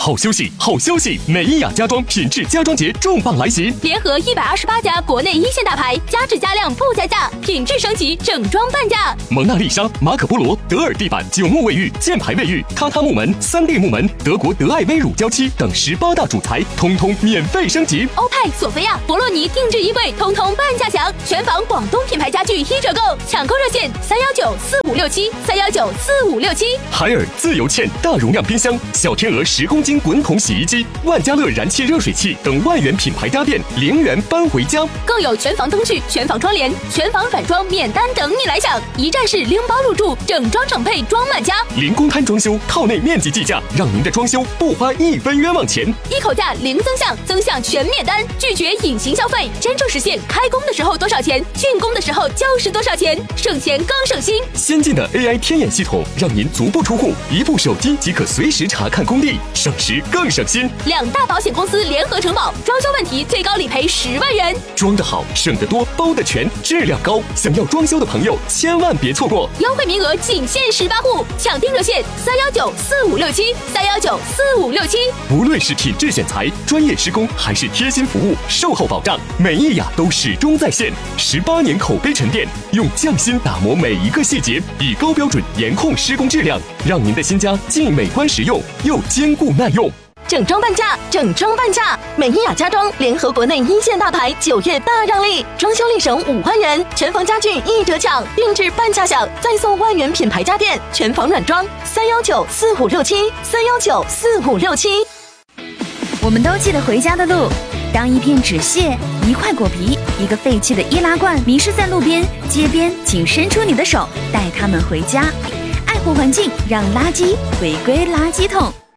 好休息，好消息！美伊雅家装品质家装节重磅来袭， 联合128家国内一线大牌，加质加量不加价，品质升级，整装半价。 蒙娜丽莎、马可波罗、德尔地板、9木卫浴、箭牌卫浴、榻榻木门、3D 木门、德国德爱威乳胶漆等18大主材，通通免费升级。 欧派、索菲亚、博洛尼定制衣柜，通通半价享。全房广东品牌家具1折购，抢购热线3194567，3194567。 海尔自由嵌大容量冰箱、小天鹅10公斤滚筒洗衣机、万家乐燃气热水器等万元品牌家电0元搬回家， 更有全房灯具、全房窗帘、全房软装免单等你来享，一站式拎包入住，整装整配装满家， 零公摊装修，套内面积计价，让您的装修不花1分冤枉钱， 一口价零增项，增项全免单，拒绝隐形消费，真正实现开工的时候多少钱，竣工的时候就是多少钱，省钱更省心。 先进的 AI 天眼系统，让您足不出户，一部手机即可随时查看工地，省时更省心。 2大保险公司联合承保，装修问题最高理赔10万元。 装得好，省得多，包得全，质量高。想要装修的朋友千万别错过， 优惠名额仅限18户，抢订热线3194567，3194567。 无论是品质选材、专业施工，还是贴心服务、售后保障，美伊雅都始终在线。18年口碑沉淀，用匠心打磨每一个细节，以高标准严控施工质量，让您的新家既美观实用，又坚固耐用。 整装半价，整装半价！美伊雅家装联合国内一线大牌，9月大让利，装修立省5万元，全房家具1折抢，定制半价享，再送万元品牌家电，全房软装3194567，3194567。 我们都记得回家的路，当一片纸屑、一块果皮、一个废弃的易拉罐迷失在路边、街边，请伸出你的手，带他们回家。爱护环境，让垃圾回归垃圾桶。